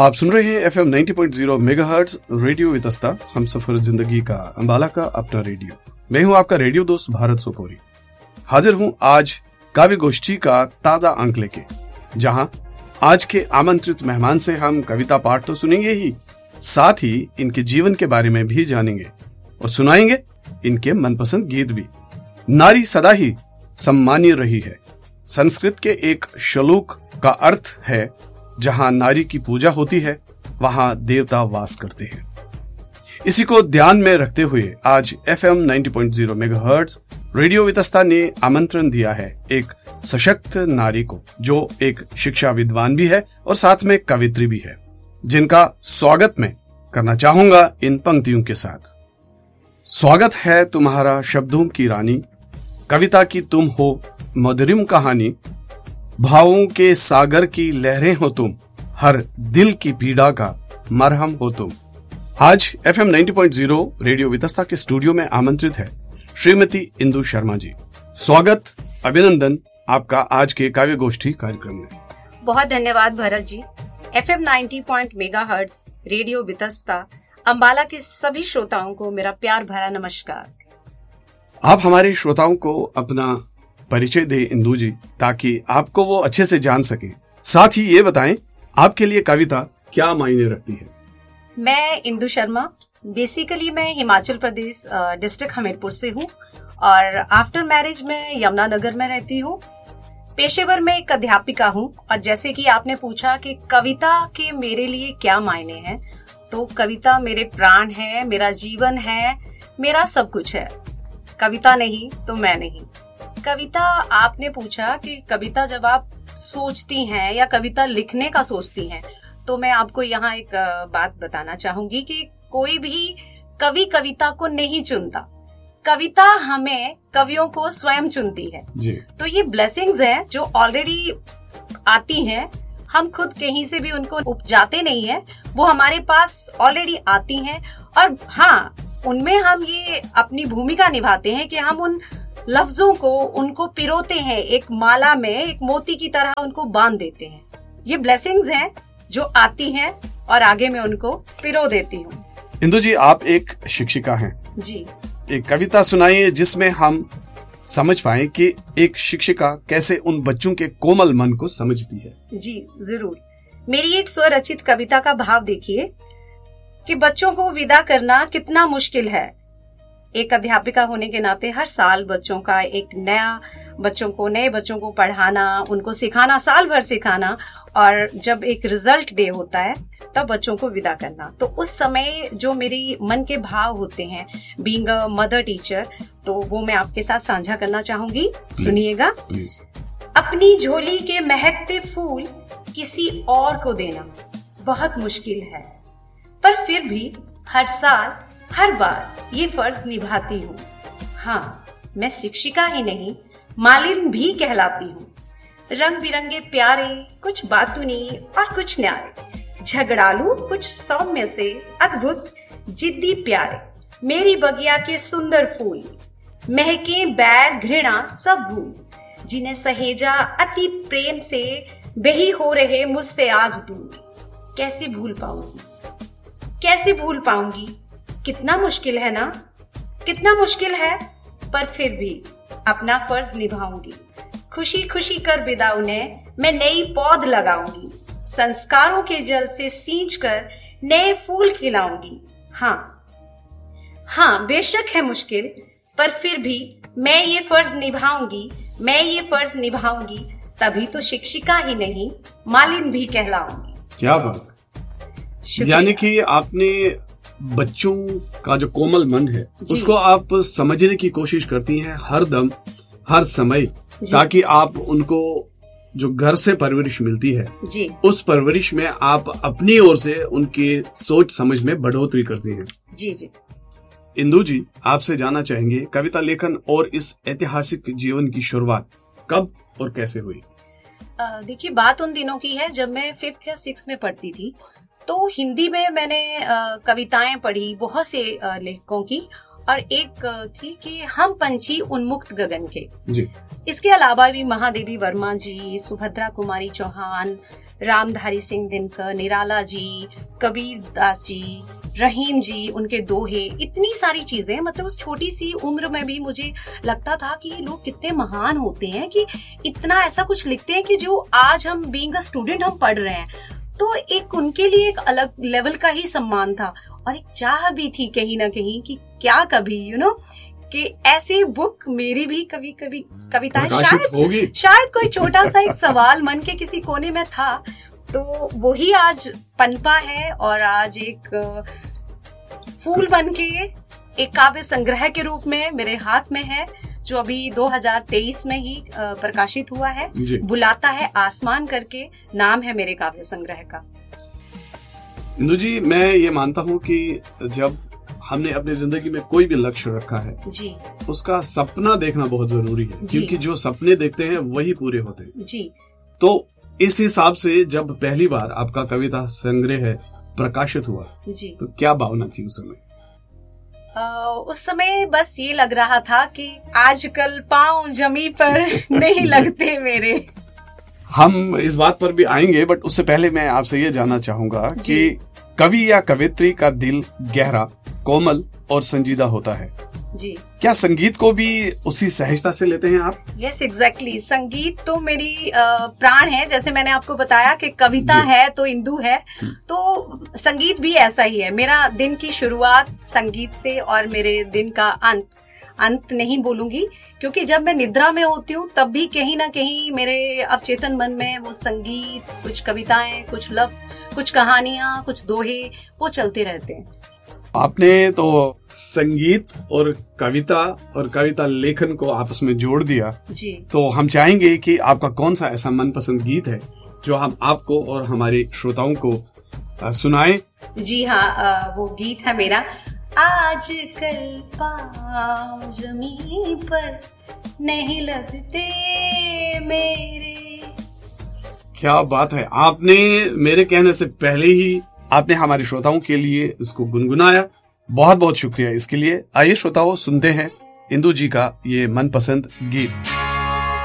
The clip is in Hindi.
आप सुन रहे हैं FM 90.0 मेगाहर्ट्ज रेडियो वितस्ता, हम सफर जिंदगी का, अंबाला का अपना रेडियो। मैं हूं आपका रेडियो दोस्त भारत सोपोरी। हाजिर हूं आज काव्य गोष्ठी का ताजा अंक लेके, जहां आज के आमंत्रित मेहमान से हम कविता पाठ तो सुनेंगे ही, साथ ही इनके जीवन के बारे में भी जानेंगे और सुनाएंगे इनके मनपसंद गीत भी। नारी सदा ही सम्मानीय रही है। संस्कृत के एक श्लोक का अर्थ है, जहां नारी की पूजा होती है वहां देवता वास करते हैं। इसी को ध्यान में रखते हुए आज FM 90.0 मेगाहर्ट्ज रेडियो वितस्ता ने आमंत्रण दिया है एक सशक्त नारी को, जो एक शिक्षा विद्वान भी है और साथ में कवित्री भी है, जिनका स्वागत मैं करना चाहूंगा इन पंक्तियों के साथ। स्वागत है तुम्हारा शब्दों की रानी, कविता की तुम हो मधुरिम कहानी, भावों के सागर की लहरें हो तुम, हर दिल की पीड़ा का मरहम हो तुम। आज FM 90.0 रेडियो वितस्ता के स्टूडियो में आमंत्रित है श्रीमती इंदु शर्मा जी। स्वागत, अभिनंदन आपका आज के काव्य गोष्ठी कार्यक्रम में। बहुत धन्यवाद Bharat ji. FM 90 megahertz radio Vitasta Ambala के सभी श्रोताओं को मेरा प्यार भरा नमस्कार। आप हमारे श्रोताओं को अपना परिचय दे इंदु जी, ताकि आपको वो अच्छे से जान सके। साथ ही ये बताएं आपके लिए कविता क्या मायने रखती है। मैं इंदु शर्मा, बेसिकली मैं हिमाचल प्रदेश डिस्ट्रिक्ट हमीरपुर से हूँ और आफ्टर मैरिज में यमुनानगर में रहती हूँ। पेशेवर में एक अध्यापिका हूँ और जैसे कि आपने पूछा कि कविता के मेरे लिए क्या मायने हैं, तो कविता मेरे प्राण है, मेरा जीवन है, मेरा सब कुछ है। कविता नहीं तो मैं नहीं। कविता, आपने पूछा कि कविता जब आप सोचती हैं या कविता लिखने का सोचती हैं, तो मैं आपको यहाँ एक बात बताना चाहूंगी कि कोई भी कवि कविता को नहीं चुनता, कविता हमें कवियों को स्वयं चुनती है जी। तो ये ब्लेसिंग्स हैं जो ऑलरेडी आती हैं, हम खुद कहीं से भी उनको उपजाते नहीं है, वो हमारे पास ऑलरेडी आती हैं। और हाँ, उनमें हम ये अपनी भूमिका निभाते हैं कि हम उन लफ्जों को उनको पिरोते हैं, एक माला में एक मोती की तरह उनको बांध देते हैं। ये ब्लेसिंग्स हैं जो आती हैं और आगे मैं उनको पिरो देती हूँ। इंदु जी, आप एक शिक्षिका हैं जी। एक कविता सुनाइए जिसमें हम समझ पाए कि एक शिक्षिका कैसे उन बच्चों के कोमल मन को समझती है। जी जरूर। मेरी एक स्वरचित कविता का भाव देखिए कि बच्चों को विदा करना कितना मुश्किल है। एक अध्यापिका होने के नाते हर साल बच्चों का एक नए बच्चों को पढ़ाना, उनको सिखाना, साल भर सिखाना, और जब एक रिजल्ट डे होता है तब बच्चों को विदा करना। तो उस समय जो मेरी मन के भाव होते हैं, बीइंग अ मदर टीचर, तो वो मैं आपके साथ साझा करना चाहूंगी। सुनिएगा। अपनी झोली के महकते फूल किसी और को देना बहुत मुश्किल है, पर फिर भी हर साल हर बार ये फर्ज निभाती हूँ। हाँ, मैं शिक्षिका ही नहीं, मालिन भी कहलाती हूँ। रंग बिरंगे प्यारे, कुछ बातूनी और कुछ न्यारे, झगड़ालू कुछ सौम्य से अद्भुत जिद्दी प्यारे, मेरी बगिया के सुंदर फूल, महके बैर घृणा सब भूल, जिन्हें सहेजा अति प्रेम से, वही हो रहे मुझसे आज दूर। कैसे भूल पाऊंगी, कितना मुश्किल है ना, कितना मुश्किल है, पर फिर भी अपना फर्ज निभाऊंगी। खुशी खुशी कर विदा उन्हें मैं नई पौध लगाऊंगी, संस्कारों के जल से सींच कर नए फूल खिलाऊंगी। हाँ, बेशक है मुश्किल, पर फिर भी मैं ये फर्ज निभाऊंगी, तभी तो शिक्षिका ही नहीं, मालिन भी कहलाऊंगी। क्या बात है। यानी कि आपने बच्चों का जो कोमल मन है उसको आप समझने की कोशिश करती हैं हर दम, हर समय, ताकि आप उनको जो घर से परवरिश मिलती है जी, उस परवरिश में आप अपनी ओर से उनकी सोच समझ में बढ़ोतरी करती हैं। जी जी। इंदु जी, आपसे जानना चाहेंगे कविता लेखन और इस ऐतिहासिक जीवन की शुरुआत कब और कैसे हुई। देखिए, बात उन दिनों की है जब मैं 5th या 6th में पढ़ती थी, तो हिंदी में मैंने कविताएं पढ़ी बहुत से लेखकों की, और एक थी कि हम पंछी उन्मुक्त गगन के जी। इसके अलावा भी महादेवी वर्मा जी, सुभद्रा कुमारी चौहान, रामधारी सिंह दिनकर, निराला जी, कबीर दास जी, रहीम जी, उनके दोहे, इतनी सारी चीजें। मतलब उस छोटी सी उम्र में भी मुझे लगता था कि ये लोग कितने महान होते हैं कि इतना ऐसा कुछ लिखते हैं कि जो आज हम बीइंग अ स्टूडेंट हम पढ़ रहे हैं। तो एक उनके लिए एक अलग लेवल का ही सम्मान था और एक चाह भी थी कहीं ना कहीं कि क्या कभी कि ऐसी बुक मेरी भी कभी कभी कविताएं शायद कोई छोटा सा एक सवाल मन के किसी कोने में था, तो वही आज पनपा है और आज एक फूल बन के एक काव्य संग्रह के रूप में मेरे हाथ में है, जो अभी 2023 में ही प्रकाशित हुआ है। बुलाता है आसमान करके नाम है मेरे काव्य संग्रह का। इंदु जी, मैं ये मानता हूँ कि जब हमने अपनी जिंदगी में कोई भी लक्ष्य रखा है जी, उसका सपना देखना बहुत जरूरी है, क्योंकि जो सपने देखते हैं वही पूरे होते हैं जी। तो इस हिसाब से जब पहली बार आपका कविता संग्रह प्रकाशित हुआ जी, तो क्या भावना थी उस समय? उस समय बस ये लग रहा था कि आजकल पांव जमी पर नहीं लगते मेरे। हम इस बात पर भी आएंगे, बट उससे पहले मैं आपसे ये जानना चाहूंगा कि कवि या कवित्री का दिल गहरा, कोमल और संजीदा होता है जी। क्या संगीत को भी उसी सहजता से लेते हैं आप? Yes, exactly. संगीत तो मेरी प्राण है। जैसे मैंने आपको बताया कि कविता है तो इंदु है, तो संगीत भी ऐसा ही है। मेरा दिन की शुरुआत संगीत से और मेरे दिन का अंत नहीं बोलूंगी, क्योंकि जब मैं निद्रा में होती हूँ तब भी कहीं ना कहीं मेरे अवचेतन मन में वो संगीत, कुछ कविताएं, कुछ लफ्ज, कुछ कहानियां, कुछ दोहे वो चलते रहते हैं। आपने तो संगीत और कविता लेखन को आपस में जोड़ दिया जी। तो हम चाहेंगे कि आपका कौन सा ऐसा मनपसंद गीत है जो हम आपको और हमारे श्रोताओं को सुनाएं? जी हाँ, वो गीत है मेरा आज कल पाँव ज़मीं पर नहीं लगते मेरे। क्या बात है, आपने मेरे कहने से पहले ही आपने हमारे श्रोताओं के लिए इसको गुनगुनाया। बहुत बहुत शुक्रिया इसके लिए। आइए श्रोताओं, सुनते हैं इंदु जी का ये मनपसंद गीत।